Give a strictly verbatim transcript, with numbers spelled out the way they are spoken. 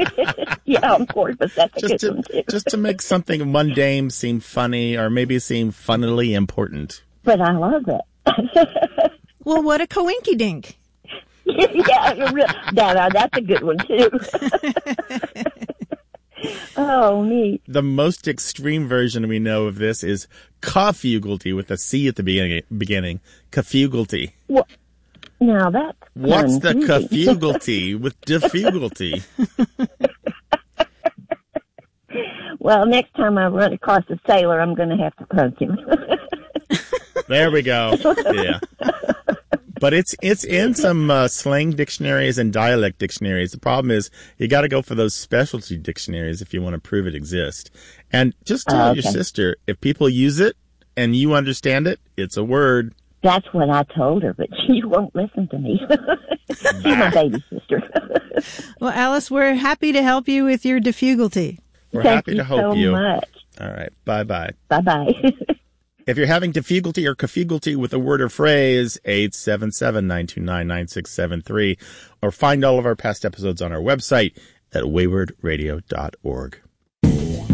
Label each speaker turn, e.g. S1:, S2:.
S1: Yeah, of course, but that's a
S2: just
S1: good
S2: to,
S1: one, too.
S2: Just to make something mundane seem funny or maybe seem funnily important.
S1: But I love it.
S3: Well, what a coinky dink.
S1: Yeah, that, that's a good one, too. Oh, neat.
S2: The most extreme version we know of this is Cafugalty with a C at the beginning. beginning. Cafugalty.
S1: Well, now that's
S2: What's the
S1: confusing.
S2: Cafugalty with Defugalty?
S1: Well, next time I run across a sailor, I'm going to have to punch him.
S2: There we go. Yeah. But it's it's in some uh, slang dictionaries and dialect dictionaries. The problem is you got to go for those specialty dictionaries if you want to prove it exists. And just tell
S1: Oh,
S2: your
S1: okay.
S2: sister, if people use it and you understand it, it's a word.
S1: That's what I told her, but she won't listen to me. She's my baby sister.
S3: Well, Alice, we're happy to help you with your defugalty.
S2: We're
S1: Thank
S2: happy
S1: you
S2: to help
S1: so
S2: you.
S1: much.
S2: All right. Bye-bye.
S1: Bye-bye.
S2: If you're having defugalty or cafugalty with a word or phrase, eight seven seven, nine two nine, nine six seven three, or find all of our past episodes on our website at wayward radio dot org.